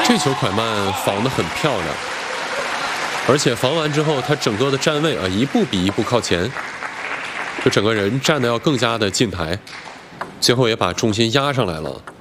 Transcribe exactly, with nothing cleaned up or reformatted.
这球蒯曼防得很漂亮，而且防完之后，他整个的站位啊，一步比一步靠前，就整个人站得要更加的进台，最后也把重心压上来了。